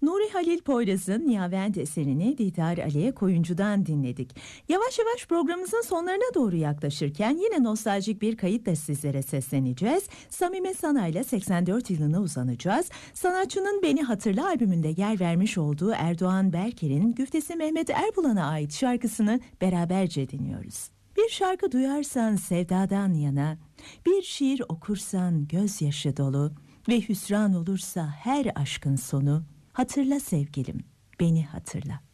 Nuri Halil Poyraz'ın Niyavent eserini Didar Aliye Koyuncu'dan dinledik. Yavaş yavaş programımızın sonlarına doğru yaklaşırken yine nostaljik bir kayıtla sizlere sesleneceğiz. Samime Sanay'la 84 yılına uzanacağız. Sanatçının Beni Hatırla albümünde yer vermiş olduğu Erdoğan Berker'in Güftesi Mehmet Erbulan'a ait şarkısını beraberce dinliyoruz. Bir şarkı duyarsan sevdadan yana, bir şiir okursan gözyaşı dolu ve hüsran olursa her aşkın sonu, hatırla sevgilim, beni hatırla.